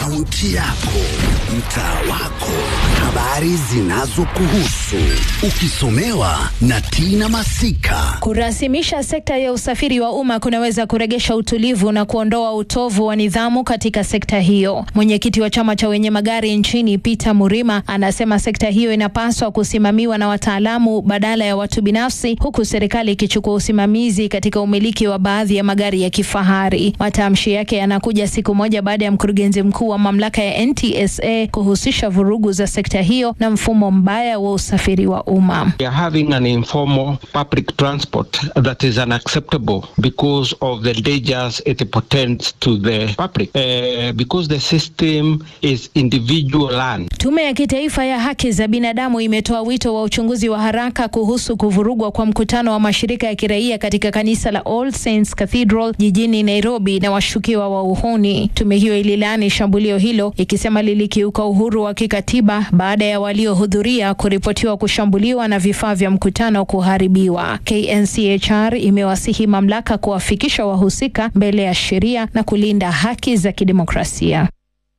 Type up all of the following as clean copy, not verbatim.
Kaunti yako, mtaa wako, habari zinazokuhusu, ukisomewa na Tina Masika. Kurasimisha sekta ya usafiri wa umma kunaweza kuregesha utulivu na kuondoa utovu wa nidhamu katika sekta hiyo. Mwenyekiti wa chama cha wenye magari nchini Peter Murima anasema sekta hiyo inapaswa kusimamiwa na wataalamu badala ya watu binafsi, huku serikali ikichukua usimamizi katika umiliki wa baadhi ya magari ya kifahari. Matamshi yake yanakuja siku moja baada ya mkurugenzi mkuu wa mamlaka ya NTSA kuhusisha vurugu za sekta hiyo na mfumo mbaya wa usafiri wa umma. We are having an informal public transport that is unacceptable because of the dangers it portends to the public, because the system is individual land. Tume ya kitaifa ya haki za binadamu imetoa wito wa uchunguzi wa haraka kuhusu kuvurugwa kwa mkutano wa mashirika ya kiraia katika kanisa la All Saints Cathedral jijini Nairobi na washukiwa wa uhuni. Tume hiyo ililaani shambulio hilo ikisema lilikiuka uhuru wa kikatiba baada ya waliohudhuria kuripotiwa kushambuliwa na vifaa vya mkutano kuharibiwa. KNCHR imewasihi mamlaka kuwafikisha wahusika mbele ya sheria na kulinda haki za kidemokrasia.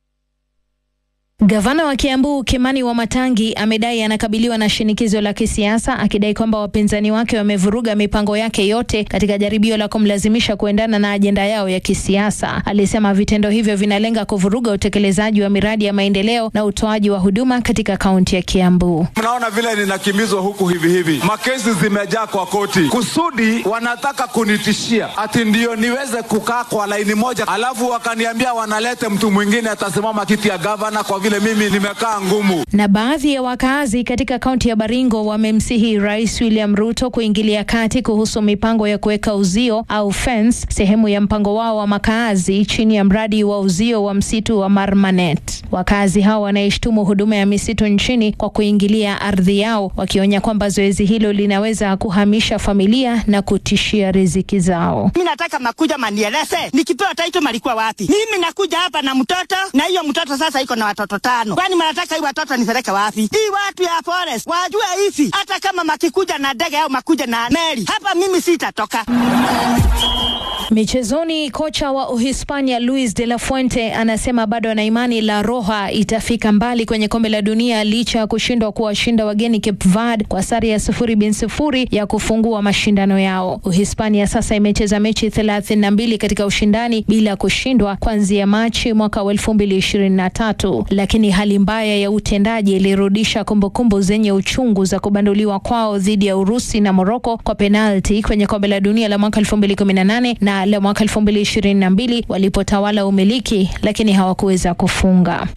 Gavana wa Kiambu Kimani Wamatangi amedai anakabiliwa na shinikizo la kisiasa, akidai kwamba wapinzani wake wamevuruga mipango yake yote katika jaribio la kumlazimisha kuendana na ajenda yao ya kisiasa. Alisema vitendo hivyo vinalenga kuvuruga utekelezaji wa miradi ya maendeleo na utoaji wa huduma katika kaunti ya Kiambu. Mnaona vile ninakimbizwa huku hivi. Makesi zimejaa kwa koti. Kusudi wanataka kunitishia ati ndio niweze kukaa kwa laini moja, alafu wakaniambia wanalete mtu mwingine atasimama kiti ya gavana kwa vile mimi nimekaa ngumu. Na baadhi ya wakazi katika kaunti ya Baringo wamemsihi Rais William Ruto kuingilia kati kuhusu mipango ya kuweka uzio au fence sehemu ya mpango wao wa makazi chini ya mradi wa uzio wa msitu wa Marmanet. Wakazi hao wanaishtumu huduma ya misitu nchini kwa kuingilia ardhi yao, wakionya kwamba zoezi hilo linaweza kuhamisha familia na kutishia riziki zao. Mimi nataka makuja manieleze nikipewa title malikuwa wapi? Mimi nakuja hapa na mtoto, na hiyo mtoto sasa iko na watoto 5. Kwani mnataka hii watoto nipeleke wapi? Hii watu ya forest wajue hivi, hata kama makikuja na ndege au makuja na meli, hapa mimi sitatoka. Michezoni, kocha wa Uhispania Luis de la Fuente anasema bado ana imani La Roja itafika mbali kwenye kombe la dunia licha ya kushindwa kuwashinda wageni Cape Verde kwa sare ya 0-0 ya kufungua mashindano yao. Uhispania sasa imecheza mechi 32 katika ushindani bila kushindwa kuanzia Machi mwaka 2023, lakini hali mbaya ya utendaji ilirudisha kumbukumbu zenye uchungu za kubanduliwa kwao dhidi ya Urusi na Morocco kwa penalti kwenye kombe la dunia la mwaka 2018 na la mwaka 2022 walipotawala umiliki lakini hawakuweza kufunga.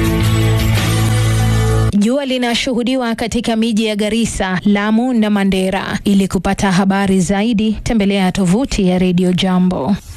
Jua linashuhudiwa katika miji ya Garissa, Lamu na Mandera. Ili kupata habari zaidi, tembelea tovuti ya Radio Jambo.